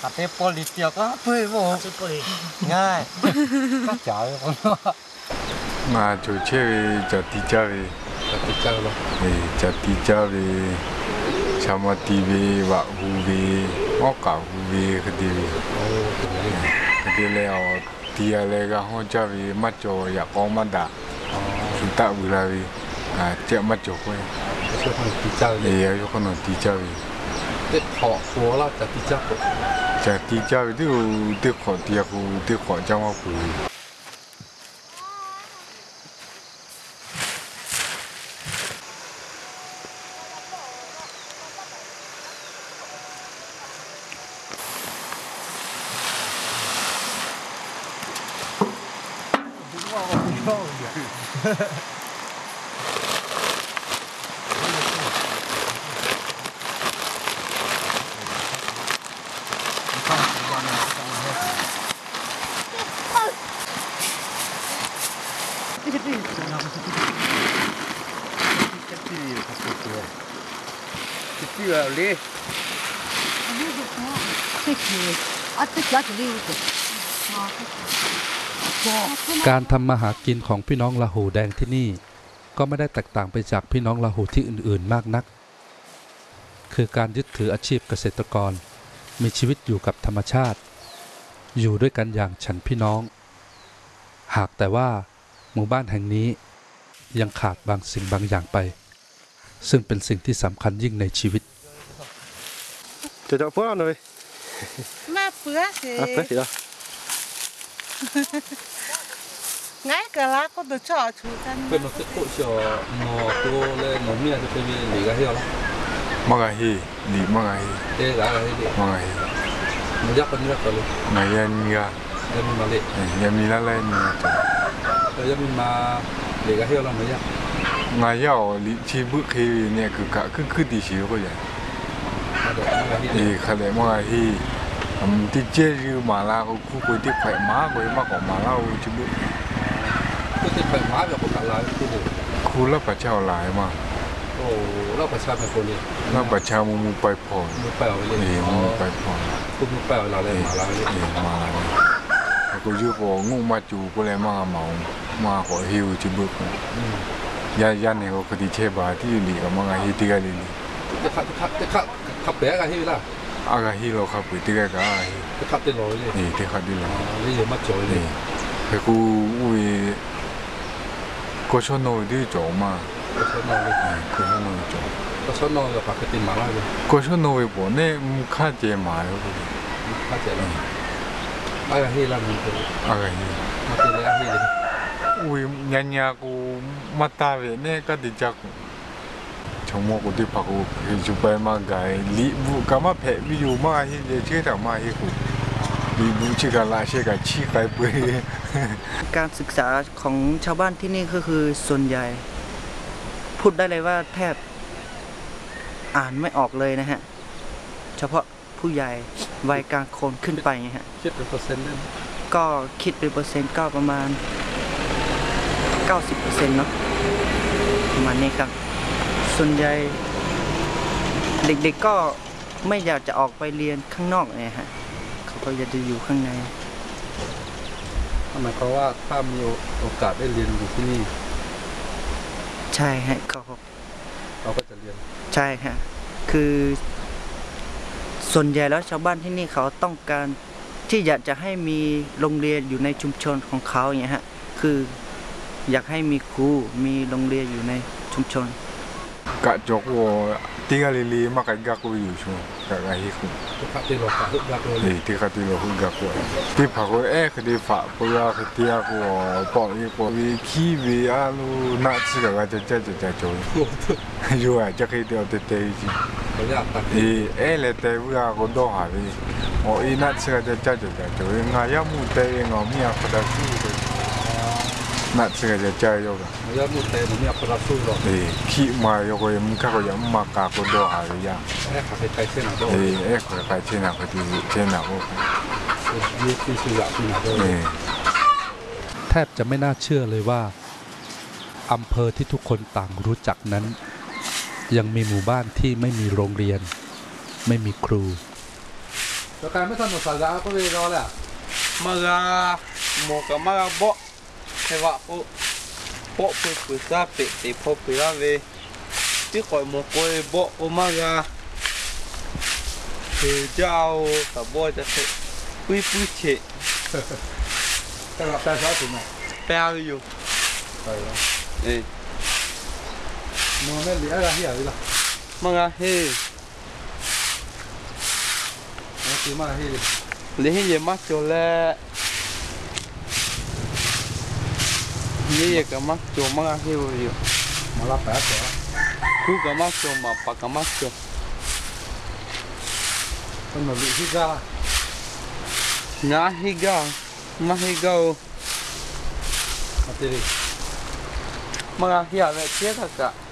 ขับไปปลิเตียวก็เปื่อยบ่ง่ายก็จ๋าเลยผมมาจูเชื่อจัดที่เจ้าเลยจัดที่เจ้าเลยจัดที่เจ้าเลยชามาตีเววะฮูเวงอกกาฮูเวคดีเวคดีแล้วตีอะไรก็ห้องเจ้าเวมัดจ่ออยากออกมาด่าสุดท้ายเวลาเวเจ้ามัดจ่อไว้ช่วยคนตีเจ้าเลยช่วยคนตีเจ้าเวเด็กขอหัวเราจัดที่เจ้าจัดที่เจ้าเด็กขอเตียกูเด็กขอเจ้ามาปูการทำมาหากินของพี่น้องลาหูแดงที่นี่ก็ไม่ได้แตกต่างไปจากพี่น้องลาหูที่อื่นๆมากนักคือการยึดถืออาชีพเกษตรกรมีชีวิตอยู่กับธรรมชาติอยู่ด้วยกันอย่างฉันพี่น้องหากแต่ว่าหมู่บ้านแห่งนี้ยังขาดบางสิ่งบางอย่างไปซึ่งเป็นสิ่งที่สำคัญยิ่งในชีวิตจะเจาะพวกเราหน่อยมาเปื้อสิngay cả lá có được cho chú thân bên nó sẽ phụ cho nó tô lên nó miệng cho cái lì gà hiêu lắm mang gà hi lì mang gà hi đây gà hi mang gà hi nó dắt con dắt luôn ngày ăn gà em mà lì em đi lên rồi em mà lì gà hiêu là mấy dắt ngày giàu lì chi bước khi nè cứ cả cứ đi xíu coi vậy thì khai lệ mang gà hi thì chơi như mà la khu quay tiếp phải má quay má còn mà lao chứ bước cứ tiếp phải má vào cả lại khu lớp bà trao lại mà lớp bà trao này cô đi lớp bà trao mu bay phòn mu bay ở đây mu bay phòn mu bay ở lại mà lại cô chưa có ngu mà chủ cô lại mà màu mà khỏi hiu chứ bước gia này có cái chơi bà thì đi cả mà ngày hi tiga đi ขับแบกอะที่ล่ะอาฮิโร่ขับไปที่ไหนก็อาฮิขับได้เลยนี่ที่ขับได้เลยนี่ยังไม่จบเลยแต่กูก็ชอบนอนที่จบมาก็ชอบนอนเลยก็ชอบนอนจบก็ชอบนอนกับปกติมาแล้วเลยก็ชอบนอนไปบ่เนี่ยมึงข้าเจมาแล้วกูข้าเจแล้วอาฮิล่ะมึงอาฮิมาตีเลยอาฮิเลยยันกูมาตาเวเนี่ยก็ติดจัก정말 어디 파고 주발만 가이 리부 가마 배 위주 마 이제 제가 마 이고 리부 지가 라시가 치가 뿌리 การศึกษาของชาวบ้านที่นี่ก็คือส่วนใหญ่พูดได้เลยว่าแทบอ่านไม่ออกเลยนะฮะเฉพาะผู้ใหญ่วัยกลางคนขึ้นไปไงฮะคิดเป็นเปอร์เซ็นต์ได้ก็คิดเป็นเปอร์เซ็นต์ก็ประมาณ 90% เนาะประมาณนี้ครับส่วนใหญ่เด็กๆก็ไม่อยากจะออกไปเรียนข้างนอกเนี่ยฮะเขาก็อยากจะอยู่ข้างในหมายความว่าถ้ามีโอกาสได้เรียนอยู่ที่นี่ใช่ฮะเราก็จะเรียนใช่ฮะคือส่วนใหญ่แล้วชาวบ้านที่นี่เขาต้องการที่อยากจะให้มีโรงเรียนอยู่ในชุมชนของเขาอย่างเงี้ยฮะคืออยากให้มีครูมีโรงเรียนอยู่ในชุมชนกะจกว่าตีกะลีมากะกักกูอยู่ช่วงกะฮิคุขับตีโลกะฮึกกักเลยที่ขับตีโลกะฮึกกักกูที่ผักกูคดีฝาปุยาคดีอากูปอกอีปอกอีขี้วีอาลูนัดสิกะจะโจอยู่อ่ะจะคิดเอาเตะๆจิเลยเตะวิอากูโดหาวีอีนัดสิกะจะโจงายามูเตงอมีอาคดาสู้นัดสิกะจะโยกะงายามูเตมันมีอาคดาสู้หรอขี้มาโยกยังมึงก็ยังมากากูโดหาวีอ่ะขับไปไกลเส้นหนาโดขับไปเส้นหนาก็ดีเส้นหนาโอ้ยี่สิบสี่หลักที่หนาโดแทบจะไม่น่าเชื่อเลยว่าอำเภอที่ทุกคนต่างรู้จักนั้นยังมีหมู่บ้านที่ไม่มีโรงเรียนไม่มีครูแล้วการไม่ทันหมดสาระก็เลยรอแหละ maga moka maga bo hewa po pu sa pe te po pu la ve ti ko mo ko bo o maga he jao ta bo ta se pui che แต่เราแต่เช้าถึงไหน pa yo ไปแล้ว eh มองไม่เหลืออะไรที่อะไรล่ะ maga he มันคือมาที่ le he ye ma cho le ye ka ma cho maga he yo มารับแป๊บเหรอ ku ka ma cho ma pa ka ma cho ต้นมะลิที่กา na higa ma higa o มาตีดิ maga he ave che ta ka